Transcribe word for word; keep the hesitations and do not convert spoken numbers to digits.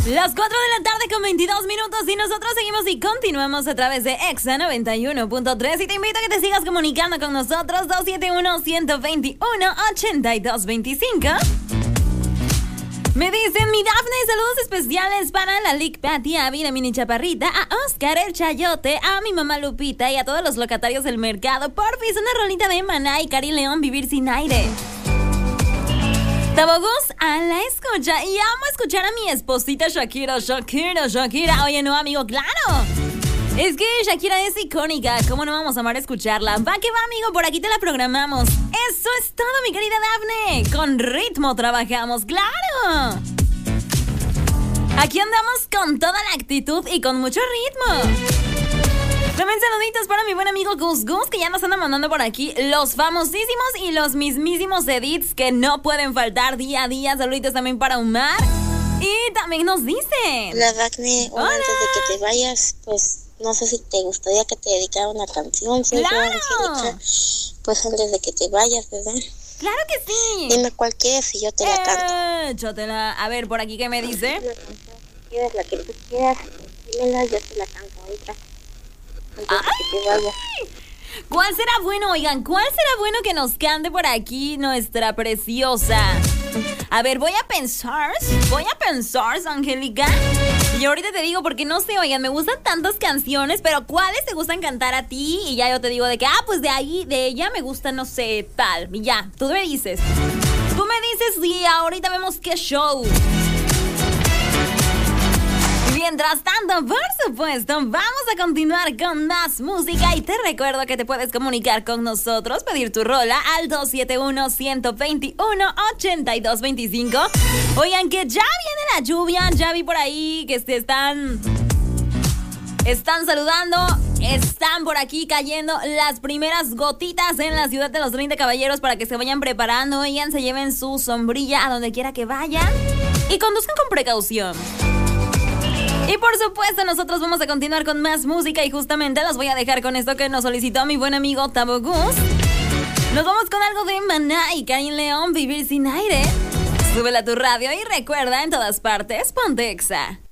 Las cuatro de la tarde con veintidós minutos y nosotros seguimos y continuamos a través de Exa noventa y uno punto tres y te invito a que te sigas comunicando con nosotros dos siete uno, uno dos uno, ocho dos dos cinco. Me dicen, mi Dafne, saludos especiales para la Lick Patty, a Vida Mini Chaparrita, a Oscar el Chayote, a mi mamá Lupita y a todos los locatarios del mercado. Porfis, una rolita de Maná y Cari León, Vivir sin aire. Tabogos a la escucha y amo escuchar a mi esposita Shakira, Shakira, Shakira. Oye, no, amigo, claro. Es que Shakira es icónica, ¿cómo no vamos a amar escucharla? Va que va, amigo, por aquí te la programamos. Eso es todo, mi querida Dafne. Con ritmo trabajamos, claro. Aquí andamos con toda la actitud y con mucho ritmo. También saluditos para mi buen amigo Gus Gus, que ya nos anda mandando por aquí los famosísimos y los mismísimos edits que no pueden faltar día a día. Saluditos también para Omar. Y también nos dice... Hola, Dafne. Bueno, antes de que te vayas, pues no sé si te gustaría que te dedicara una canción. Soy ¡Claro! Angélica. Pues antes de que te vayas, ¿verdad? ¡Claro que sí! Dime cuál quieres y yo te la eh, canto. Échatela. A ver, por aquí, ¿qué me dice? La canción que quieras, la que tú quieras, dímela, yo te la canto ahorita. Antes de que te vayas. ¿Cuál será bueno, oigan? ¿Cuál será bueno que nos cante por aquí nuestra preciosa? A ver, voy a pensar, voy a pensar, Angélica. Y ahorita te digo, porque no sé, oigan, me gustan tantas canciones, pero ¿cuáles te gustan cantar a ti? Y ya yo te digo de que, ah, pues de ahí, de ella me gusta, no sé, tal. Y ya, tú me dices. Tú me dices y ahorita vemos qué show. Mientras tanto, por supuesto, vamos a continuar con más música y te recuerdo que te puedes comunicar con nosotros, pedir tu rola al dos siete uno, uno dos uno, ocho dos dos cinco. Oigan, que ya viene la lluvia, ya vi por ahí que se están... Están saludando, están por aquí cayendo las primeras gotitas en la ciudad de los treinta caballeros para que se vayan preparando, oigan, se lleven su sombrilla a donde quiera que vayan y conduzcan con precaución. Y por supuesto, nosotros vamos a continuar con más música y justamente los voy a dejar con esto que nos solicitó mi buen amigo Tabogus. Nos vamos con algo de Maná y Cari León, Vivir sin aire. Súbela a tu radio y recuerda, en todas partes, ponte Exa.